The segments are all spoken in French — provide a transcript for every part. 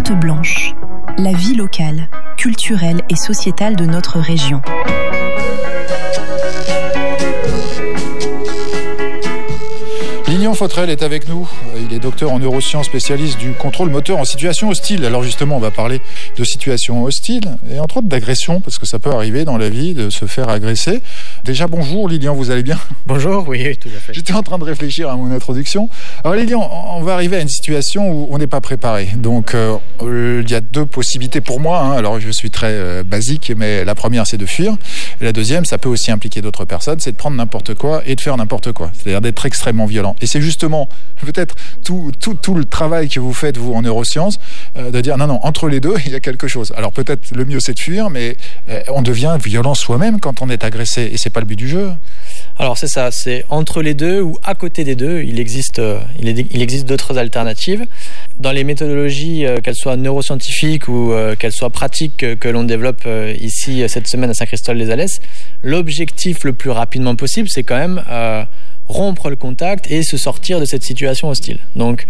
Carte blanche, la vie locale, culturelle et sociétale de notre région. Lilian Fautrel est avec nous. Il est docteur en neurosciences, spécialiste du contrôle moteur en situation hostile. Alors justement, on va parler de situation hostile et entre autres d'agression, parce que ça peut arriver dans la vie de se faire agresser. Déjà, bonjour Lilian, vous allez bien ? Bonjour, oui, tout à fait. J'étais en train de réfléchir à mon introduction. Alors Lilian, on va arriver à une situation où on n'est pas préparé. Donc il y a deux possibilités pour moi. Alors je suis très basique, mais la première c'est de fuir. Et la deuxième, ça peut aussi impliquer d'autres personnes, c'est de prendre n'importe quoi et de faire n'importe quoi. C'est-à-dire d'être extrêmement violent. Et c'est justement peut-être tout le travail que vous faites, vous, en neurosciences, de dire non, entre les deux, il y a quelque chose. Alors peut-être le mieux, c'est de fuir, mais on devient violent soi-même quand on est agressé. Et c'est pas le but du jeu. Alors c'est ça, c'est entre les deux ou à côté des deux. Il existe d'autres alternatives. Dans les méthodologies, qu'elles soient neuroscientifiques ou qu'elles soient pratiques que l'on développe ici cette semaine à Saint-Christol-les-Alès, l'objectif le plus rapidement possible, c'est quand même rompre le contact et se sortir de cette situation hostile. Donc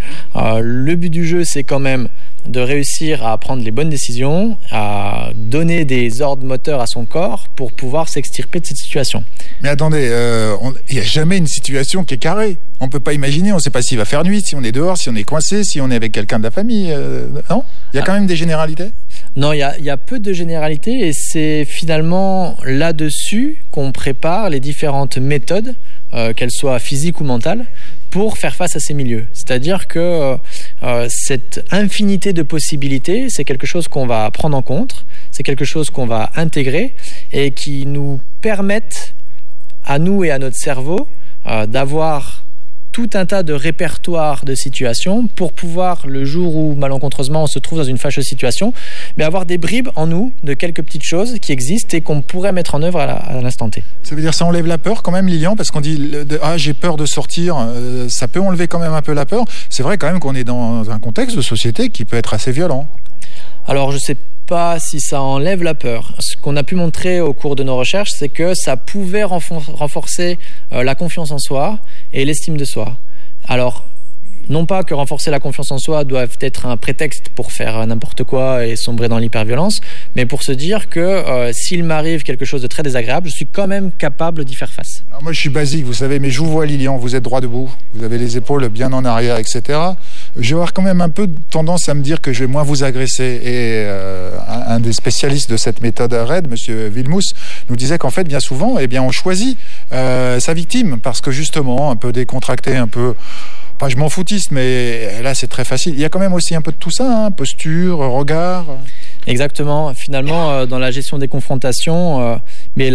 le but du jeu, c'est quand même de réussir à prendre les bonnes décisions, à donner des ordres moteurs à son corps pour pouvoir s'extirper de cette situation. Mais attendez, il n'y a jamais une situation qui est carrée. On ne peut pas imaginer, on ne sait pas s'il va faire nuit, si on est dehors, si on est coincé, si on est avec quelqu'un de la famille. Non ? Il y a quand même des généralités ? Non, il y a peu de généralités et c'est finalement là-dessus qu'on prépare les différentes méthodes, qu'elles soient physiques ou mentales, pour faire face à ces milieux. C'est-à-dire que cette infinité de possibilités, c'est quelque chose qu'on va prendre en compte, c'est quelque chose qu'on va intégrer et qui nous permettent, à nous et à notre cerveau, d'avoir tout un tas de répertoires de situations pour pouvoir, le jour où malencontreusement on se trouve dans une fâcheuse situation, mais avoir des bribes en nous de quelques petites choses qui existent et qu'on pourrait mettre en œuvre à l'instant T. Ça veut dire que ça enlève la peur quand même, Lilian, parce qu'on dit j'ai peur de sortir, ça peut enlever quand même un peu la peur. C'est vrai quand même qu'on est dans un contexte de société qui peut être assez violent. Alors je sais pas si ça enlève la peur. Ce qu'on a pu montrer au cours de nos recherches, c'est que ça pouvait renforcer la confiance en soi et l'estime de soi. Alors, non pas que renforcer la confiance en soi doive être un prétexte pour faire n'importe quoi et sombrer dans l'hyperviolence, mais pour se dire que s'il m'arrive quelque chose de très désagréable, je suis quand même capable d'y faire face. Alors moi je suis basique, vous savez, mais je vous vois Lilian, vous êtes droit debout, vous avez les épaules bien en arrière, etc. Je vais avoir quand même un peu tendance à me dire que je vais moins vous agresser. Et un des spécialistes de cette méthode RAID, M. Villemous, nous disait qu'en fait, bien souvent, on choisit sa victime, parce que justement, un peu décontracté, un peu... Pas je m'en foutiste, mais là c'est très facile. Il y a quand même aussi un peu de tout ça, posture, regard. Exactement. Finalement, dans la gestion des confrontations, mais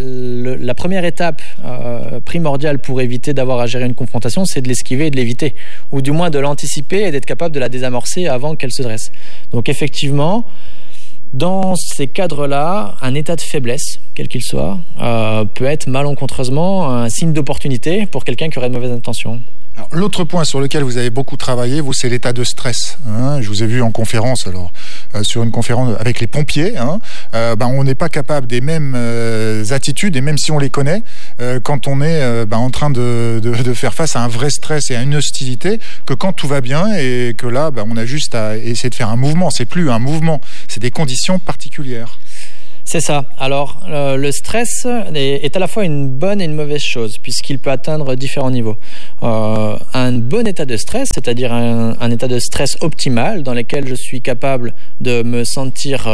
la première étape primordiale pour éviter d'avoir à gérer une confrontation, c'est de l'esquiver et de l'éviter, ou du moins de l'anticiper et d'être capable de la désamorcer avant qu'elle se dresse. Donc effectivement, dans ces cadres-là, un état de faiblesse, quel qu'il soit, peut être malencontreusement un signe d'opportunité pour quelqu'un qui aurait de mauvaises intentions. Alors, l'autre point sur lequel vous avez beaucoup travaillé, vous, c'est l'état de stress. Je vous ai vu en conférence, sur une conférence avec les pompiers. On n'est pas capable des mêmes attitudes, et même si on les connaît, quand on est en train de faire face à un vrai stress et à une hostilité, que quand tout va bien et que là, on a juste à essayer de faire un mouvement. C'est plus un mouvement, c'est des conditions particulières. C'est ça. Alors, le stress est à la fois une bonne et une mauvaise chose, puisqu'il peut atteindre différents niveaux. Un bon état de stress, c'est-à-dire un état de stress optimal, dans lequel je suis capable de me sentir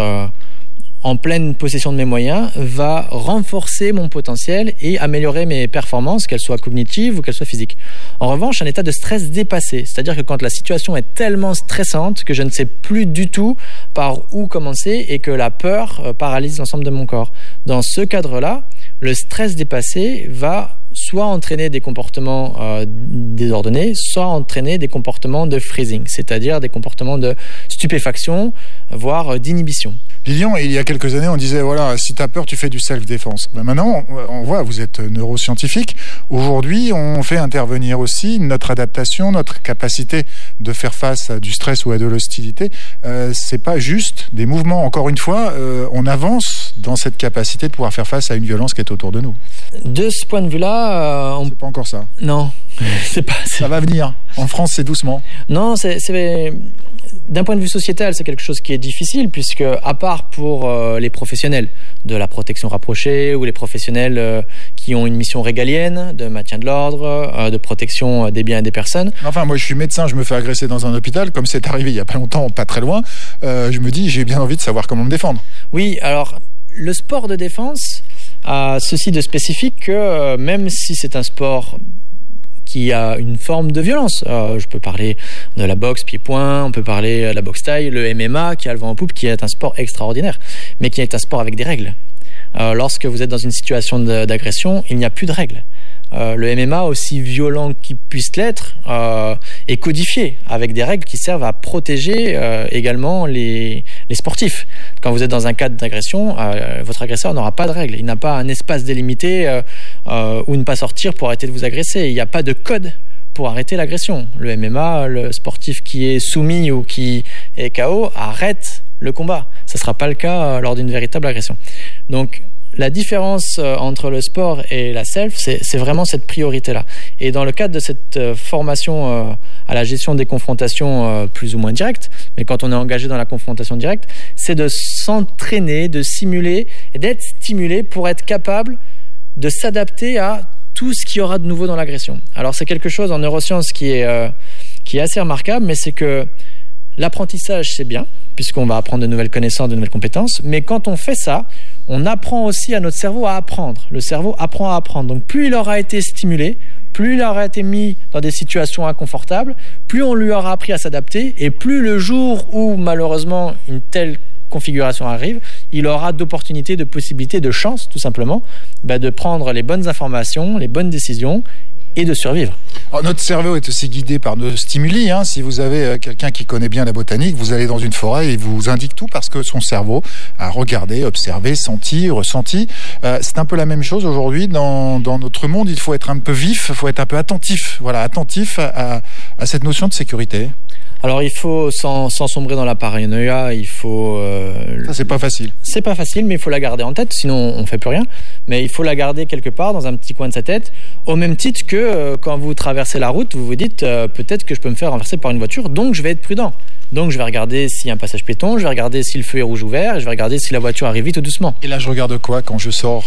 en pleine possession de mes moyens, va renforcer mon potentiel et améliorer mes performances, qu'elles soient cognitives ou qu'elles soient physiques. En revanche, un état de stress dépassé, c'est-à-dire que quand la situation est tellement stressante que je ne sais plus du tout par où commencer et que la peur paralyse l'ensemble de mon corps. Dans ce cadre-là, le stress dépassé va soit entraîner des comportements désordonnés, soit entraîner des comportements de freezing, c'est-à-dire des comportements de stupéfaction, voire d'inhibition. Lilian, il y a quelques années, on disait, voilà, si tu as peur, tu fais du self-défense. Maintenant, on voit, vous êtes neuroscientifique. Aujourd'hui, on fait intervenir aussi notre adaptation, notre capacité de faire face à du stress ou à de l'hostilité. C'est pas juste des mouvements. Encore une fois, on avance dans cette capacité de pouvoir faire face à une violence qui est autour de nous. De ce point de vue-là... C'est pas encore ça. Non. Ça va venir. En France, c'est doucement. Non, d'un point de vue sociétal, c'est quelque chose qui est difficile puisque, à part pour les professionnels de la protection rapprochée ou les professionnels qui ont une mission régalienne de maintien de l'ordre, de protection des biens et des personnes. Enfin, moi, je suis médecin, je me fais agresser dans un hôpital, comme c'est arrivé il y a pas longtemps, pas très loin. Je me dis, j'ai bien envie de savoir comment me défendre. Oui, alors le sport de défense a ceci de spécifique que même si c'est un sport qui a une forme de violence. Je peux parler de la boxe pied-point, on peut parler de la boxe taille, le MMA qui a le vent en poupe, qui est un sport extraordinaire, mais qui est un sport avec des règles. Lorsque vous êtes dans une situation d'agression, il n'y a plus de règles. Le MMA, aussi violent qu'il puisse l'être, est codifié avec des règles qui servent à protéger également les sportifs. Quand vous êtes dans un cadre d'agression, votre agresseur n'aura pas de règles. Il n'a pas un espace délimité où ne pas sortir pour arrêter de vous agresser. Il n'y a pas de code pour arrêter l'agression. Le MMA, le sportif qui est soumis ou qui est KO arrête le combat. Ce ne sera pas le cas lors d'une véritable agression. Donc, la différence entre le sport et la self, c'est vraiment cette priorité-là. Et dans le cadre de cette formation à la gestion des confrontations plus ou moins directes, mais quand on est engagé dans la confrontation directe, c'est de s'entraîner, de simuler et d'être stimulé pour être capable de s'adapter à tout ce qu'il y aura de nouveau dans l'agression. Alors c'est quelque chose en neurosciences qui est assez remarquable, mais c'est que l'apprentissage, c'est bien, puisqu'on va apprendre de nouvelles connaissances, de nouvelles compétences, mais quand on fait ça, on apprend aussi à notre cerveau à apprendre. Le cerveau apprend à apprendre. Donc plus il aura été stimulé, plus il aura été mis dans des situations inconfortables, plus on lui aura appris à s'adapter, et plus le jour où malheureusement une telle configuration arrive, il aura d'opportunités, de possibilités, de chances tout simplement, de prendre les bonnes informations, les bonnes décisions et de survivre. Alors, notre cerveau est aussi guidé par nos stimuli. Si vous avez quelqu'un qui connaît bien la botanique, vous allez dans une forêt et il vous indique tout parce que son cerveau a regardé, observé, senti, ressenti. C'est un peu la même chose aujourd'hui dans notre monde. Il faut être un peu vif, il faut être un peu attentif. Voilà, attentif à cette notion de sécurité. Alors il faut, sans sombrer dans la paranoïa, il faut... Ça, c'est pas facile. C'est pas facile, mais il faut la garder en tête, sinon on fait plus rien. Mais il faut la garder quelque part, dans un petit coin de sa tête, au même titre que quand vous traversez la route, vous vous dites peut-être que je peux me faire renverser par une voiture, donc je vais être prudent. Donc je vais regarder s'il y a un passage piéton, je vais regarder si le feu est rouge ou vert, et je vais regarder si la voiture arrive vite ou doucement. Et là, je regarde quoi quand je sors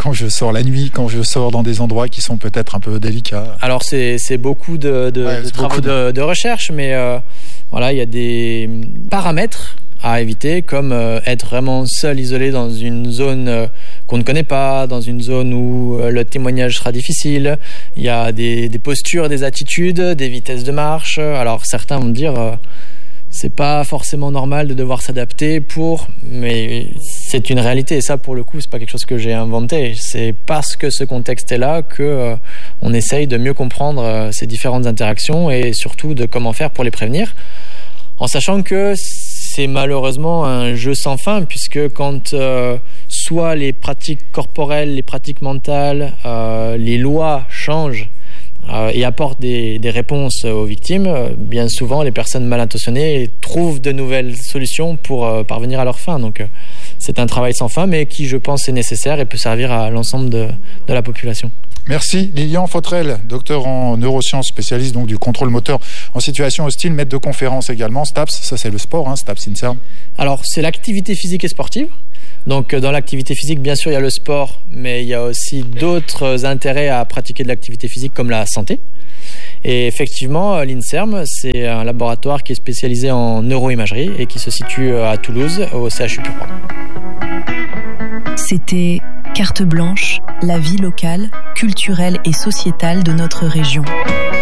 la nuit, quand je sors dans des endroits qui sont peut-être un peu délicats? Alors c'est beaucoup de travaux de recherche, mais voilà, il y a des paramètres à éviter, comme être vraiment seul, isolé dans une zone qu'on ne connaît pas, dans une zone où le témoignage sera difficile. Il y a des postures, des attitudes, des vitesses de marche. Alors certains vont me dire c'est pas forcément normal de devoir s'adapter mais c'est une réalité, et ça pour le coup c'est pas quelque chose que j'ai inventé, c'est parce que ce contexte est là que on essaye de mieux comprendre ces différentes interactions et surtout de comment faire pour les prévenir, en sachant que c'est malheureusement un jeu sans fin, puisque quand soit les pratiques corporelles, les pratiques mentales, les lois changent et apportent des réponses aux victimes, bien souvent les personnes mal intentionnées trouvent de nouvelles solutions pour parvenir à leur fin. Donc c'est un travail sans fin, mais qui, je pense, est nécessaire et peut servir à l'ensemble de la population. Merci. Lilian Fautrel, docteur en neurosciences, spécialiste donc du contrôle moteur en situation hostile, maître de conférence également. STAPS, ça c'est le sport, STAPS INSERM. Alors c'est l'activité physique et sportive. Donc dans l'activité physique, bien sûr, il y a le sport, mais il y a aussi d'autres intérêts à pratiquer de l'activité physique comme la santé. Et effectivement, l'INSERM, c'est un laboratoire qui est spécialisé en neuroimagerie et qui se situe à Toulouse, au CHU Purpan. C'était Carte Blanche, la vie locale, culturelle et sociétale de notre région.